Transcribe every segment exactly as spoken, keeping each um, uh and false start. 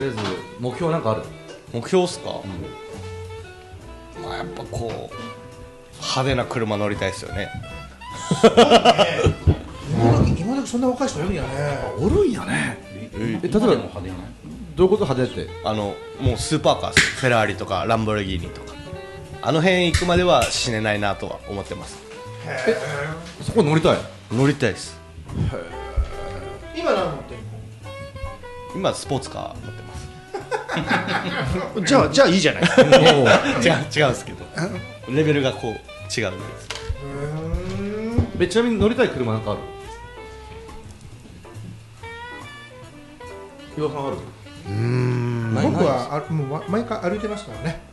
とりあえず目標なんかある？ 目標っすか、うん、まあやっぱこう派手な車乗りたいですよね。 今時そんな若い人いるんやね。 おるんやね。え例えばどういうこと派手って？ あのもうスーパーカーですフェラーリとかランボルギーニとかあの辺行くまでは死ねないなとは思ってます。 えそこ乗りたい？ 乗りたいです。 今何乗ってるの？ 今スポーツカー乗ってます。 じゃあじゃあいいじゃない。 違う違うんですけどレベルがこう違うんです。 えちなみに乗りたい車なんかある？岩さんある？ うーん僕はあもう毎回歩いてますからね。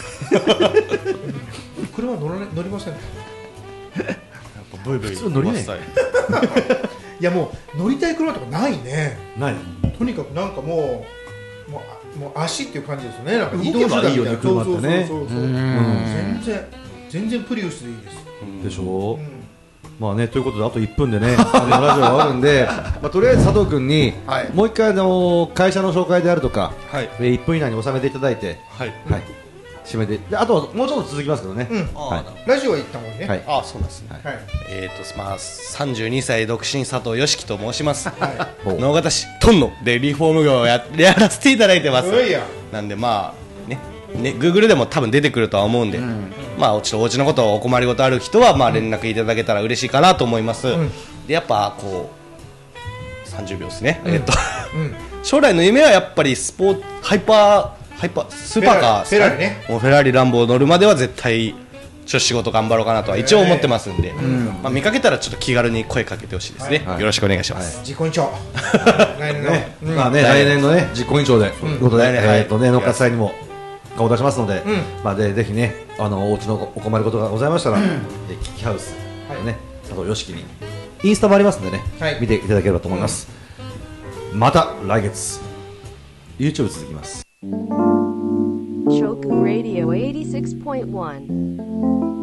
車乗らね乗りませんね。 ブイブイ普通乗りねいいやもう乗りたい車とかないね。 ないとにかくなんかもうもうもう足っていう感じですよね。なんか移動手段いいよね車ってね。 そうそうそうそう。全然全然プリウスでいいです。 でしょ、 うん、 まあねということであといっぷんでねあのラジオがあるんで、まあ、とりあえず佐藤君に、はい、もう一回あの会社の紹介であるとか、はい、いっぷん以内に収めていただいて、はいはい、締めてであともうちょっと続きますけどね、うんはい、ラジオは行ったもんね、はい、 ああそうなんですね、はい、えーとまあ、さんじゅうにさい独身佐藤よしきと申します、はい、直方市トンノでリフォーム業を や, やらせていただいてます。なんでまあねね、Google でも多分出てくるとは思うんで、うん、まあ、ちょっとお家のことお困りごとある人はまあ連絡いただけたら嬉しいかなと思います、うん、でやっぱこうさんじゅうびょうですね、うん、えっとうん、将来の夢はやっぱりスポーハイパーハイパースーパーカーフェラーリね、 もうフェラーリランボを乗るまでは絶対ちょっと仕事頑張ろうかなとは一応思ってますんで、うん、まあ、見かけたらちょっと気軽に声かけてほしいですね、はい、よろしくお願いします、 はい、実行委員長来年のね、うん、まあね、来年のね実行委員長で、ということで、えーとね、農家祭にも顔を出しますので、うん、まあ、でぜひねあのお家のお困りごとがございましたら、うん、キキハウスのね、はい、佐藤よしきにインスタもありますのでね、はい、見ていただければと思います、うん、また来月 YouTube 続きます。 Shoku Radio はちじゅうろくてんいち